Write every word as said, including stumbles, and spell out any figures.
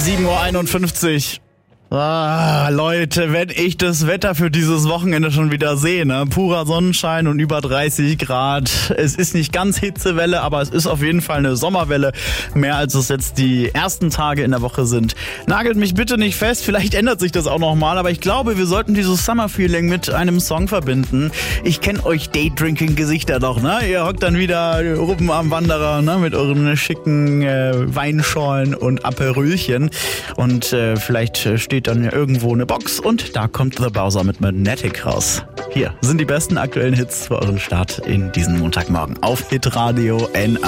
sieben Uhr einundfünfzig. Ah, Leute, wenn ich das Wetter für dieses Wochenende schon wieder sehe, ne? Purer Sonnenschein und über dreißig Grad. Es ist nicht ganz Hitzewelle, aber es ist auf jeden Fall eine Sommerwelle. Mehr als es jetzt die ersten Tage in der Woche sind. Nagelt mich bitte nicht fest, vielleicht ändert sich das auch nochmal, aber ich glaube, wir sollten dieses Summer-Feeling mit einem Song verbinden. Ich kenne euch Daydrinking-Gesichter doch, ne? Ihr hockt dann wieder oben am Wanderer, ne? Mit euren schicken äh, Weinschorlen und Aperölchen. Und äh, vielleicht äh, steht dann ja irgendwo eine Box und da kommt The Bowser mit Magnetic raus. Hier sind die besten aktuellen Hits für euren Start in diesen Montagmorgen auf Hitradio N A.